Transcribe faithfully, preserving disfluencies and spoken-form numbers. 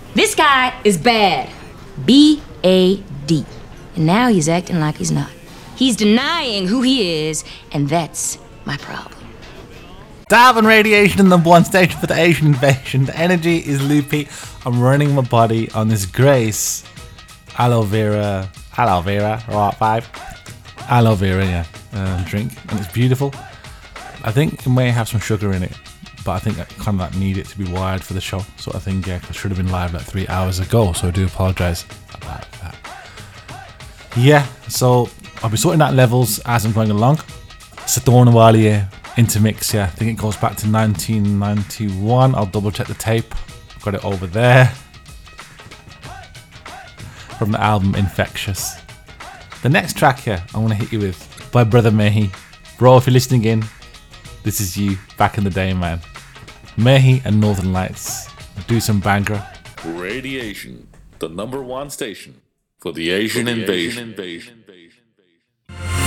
This guy is bad. B A D. And now he's acting like he's not. He's denying who he is, and that's my problem. Darwin Radiation, the number one station for the Asian invasion. The energy is loopy. I'm running my body on this Grace aloe vera, aloe vera, right, five? Aloe vera, yeah, uh, drink. And it's beautiful. I think it may have some sugar in it, but I think I kind of like need it to be wired for the show. So I think yeah, it should have been live like three hours ago. So I do apologise about that. Yeah, so I'll be sorting out levels as I'm going along. Sadorna Walier Intermix, yeah, I think it goes back to nineteen ninety-one. I'll double check the tape. I've got it over there. From the album Infectious. The next track here, I want to hit you with by Brother Mehi. Bro, if you're listening in, this is you back in the day, man. Mehi and Northern Lights. Do some banger. Radiation, the number one station for the Asian, for the invasion. Asian invasion.